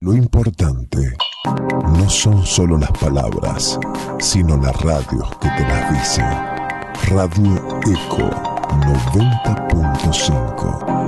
Lo importante no son solo las palabras, sino las radios que te las dicen. Radio Eco 90.5.